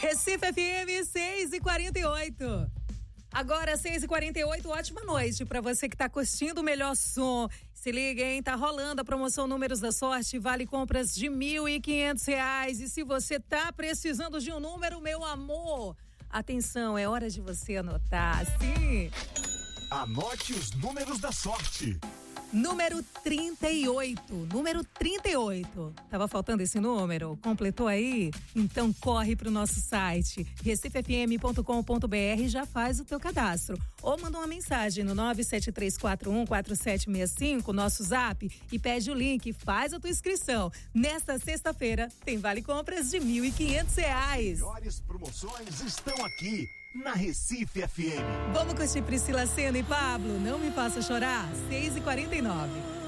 Recife FM 6h48. Agora 6h48, ótima noite para você que tá curtindo o melhor som. Se liga, hein? Tá rolando a promoção Números da Sorte, vale compras de R$1.500. E se você tá precisando de um número, meu amor, atenção, é hora de você anotar, sim. Anote os números da sorte. Número 38. Tava faltando esse número? Completou aí? Então corre pro nosso site recifefm.com.br e já faz o teu cadastro. Ou manda uma mensagem no 973414765, nosso zap, e pede o link, faz a tua inscrição. Nesta sexta-feira tem vale compras de R$1.500. As melhores promoções estão aqui na Recife FM. Vamos curtir Priscila Sena e Pablo, Não Me Faça Chorar, 6h49.